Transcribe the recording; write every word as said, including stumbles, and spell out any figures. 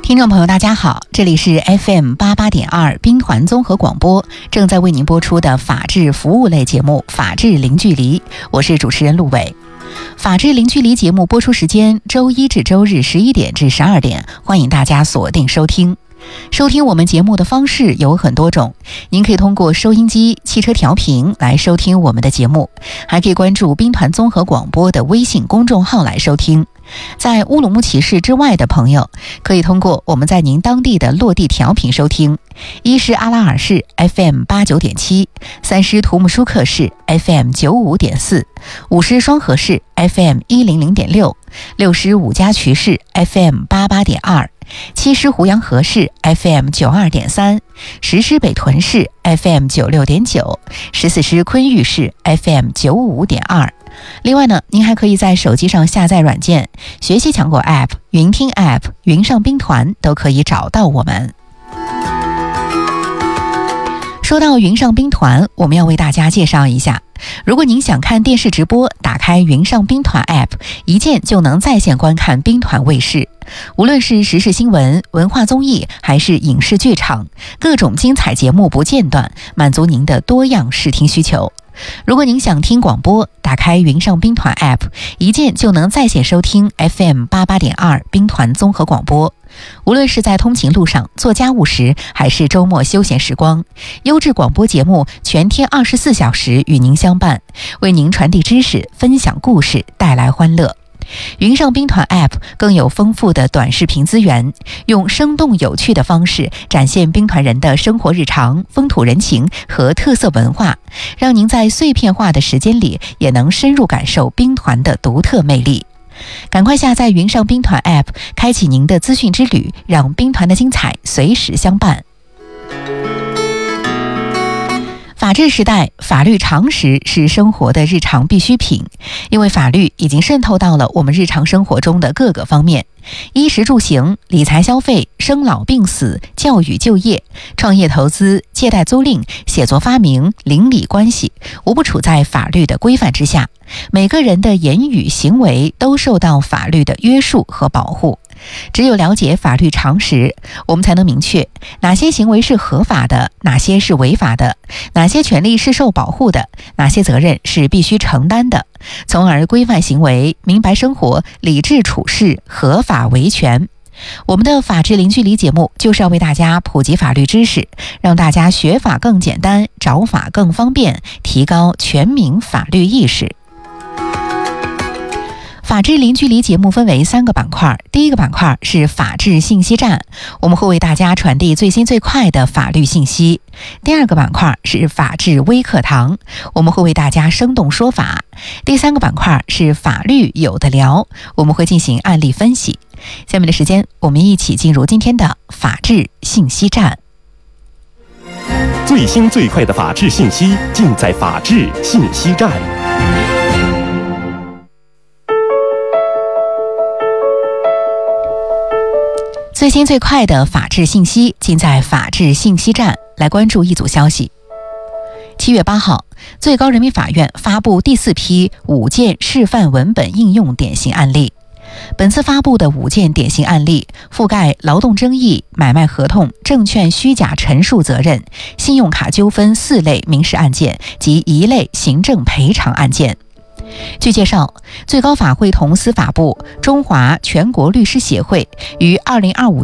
听众朋友大家好，这里是 F M 八八点二兵团综合广播，正在为您播出的法治服务类节目《法治零距离》，我是主持人陆伟。法治零距离节目播出时间周一至周日十一点至十二点，欢迎大家锁定收听。收听我们节目的方式有很多种，您可以通过收音机、汽车调频来收听我们的节目，还可以关注兵团综合广播的微信公众号来收听。在乌鲁木齐市之外的朋友，可以通过我们在您当地的落地调频收听。一是阿拉尔市 F M 八九点七，三是图姆舒克市 F M 九五点四，五是双河市 F M 一零零点六，六是五家渠市 F M 八八点二，七师胡杨河市 F M 九二点三，十师北屯市 F M 九六点九，十四师昆玉市 F M 九五点二。另外呢，您还可以在手机上下载软件，学习强国 App、云听 App、云上兵团都可以找到我们。说到云上兵团，我们要为大家介绍一下，如果您想看电视直播，打开云上兵团 App， 一键就能在线观看兵团卫视。无论是时事新闻、文化综艺还是影视剧场，各种精彩节目不间断，满足您的多样视听需求。如果您想听广播，打开云上兵团 App， 一键就能在线收听 F M 八八点二兵团综合广播。无论是在通勤路上、做家务时，还是周末休闲时光，优质广播节目全天二十四小时与您相伴，为您传递知识、分享故事，带来欢乐。云上兵团 App 更有丰富的短视频资源，用生动有趣的方式展现兵团人的生活日常、风土人情和特色文化，让您在碎片化的时间里也能深入感受兵团的独特魅力。赶快下载云上兵团 App， 开启您的资讯之旅，让兵团的精彩随时相伴。法治时代，法律常识是生活的日常必需品，因为法律已经渗透到了我们日常生活中的各个方面，衣食住行、理财消费、生老病死、教育就业、创业投资、借贷租赁、写作发明、邻里关系，无不处在法律的规范之下，每个人的言语行为都受到法律的约束和保护。只有了解法律常识，我们才能明确哪些行为是合法的，哪些是违法的，哪些权利是受保护的，哪些责任是必须承担的，从而规范行为，明白生活，理智处事，合法维权。我们的法治零距离节目就是要为大家普及法律知识，让大家学法更简单，找法更方便，提高全民法律意识。法治零距离节目分为三个板块，第一个板块是法治信息站，我们会为大家传递最新最快的法律信息。第二个板块是法治微课堂，我们会为大家生动说法。第三个板块是法律有的聊，我们会进行案例分析。下面的时间，我们一起进入今天的法治信息站。 最新最快的法治信息尽在法治信息站。 最新最快的法治信息尽在法治信息站，来关注一组消息。七月八号，最高人民法院发布第四批五件示范文本应用典型案例。本次发布的五件典型案例覆盖劳动争议、买卖合同、证券虚假陈述责任、信用卡纠纷四类民事案件及一类行政赔偿案件。据介绍，最高法会同司法部、中华全国律师协会于二零二五